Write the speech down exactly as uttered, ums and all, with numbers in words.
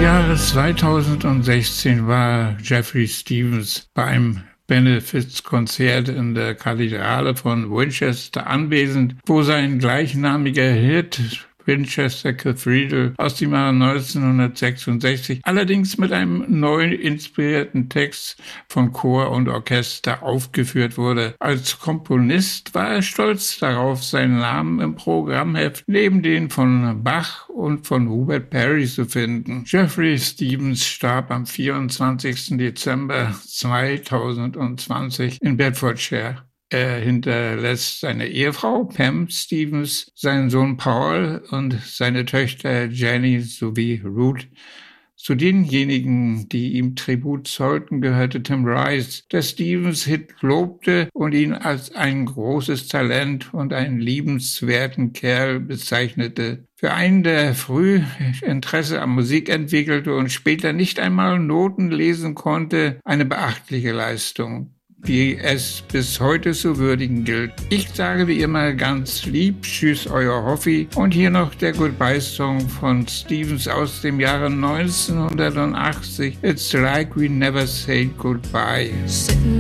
Jahre zweitausendsechzehn war Jeffrey Stevens beim Benefizkonzert in der Kathedrale von Winchester anwesend, wo sein gleichnamiger Hit Winchester Cathedral aus dem Jahre neunzehnhundertsechsundsechzig allerdings mit einem neu inspirierten Text von Chor und Orchester aufgeführt wurde. Als Komponist war er stolz darauf, seinen Namen im Programmheft neben den von Bach und von Hubert Parry zu finden. Jeffrey Stevens starb am vierundzwanzigsten Dezember zweitausendzwanzig in Bedfordshire. Er hinterlässt seine Ehefrau Pam Stevens, seinen Sohn Paul und seine Töchter Jenny sowie Ruth. Zu denjenigen, die ihm Tribut zollten, gehörte Tim Rice, der Stevens Hit lobte und ihn als ein großes Talent und einen liebenswerten Kerl bezeichnete. Für einen, der früh Interesse an Musik entwickelte und später nicht einmal Noten lesen konnte, eine beachtliche Leistung, die es bis heute zu würdigen gilt. Ich sage wie immer ganz lieb, tschüss, euer Hoffi. Und hier noch der Goodbye-Song von Stevens aus dem Jahre neunzehnhundertachtzig. It's like we never said goodbye. Sitting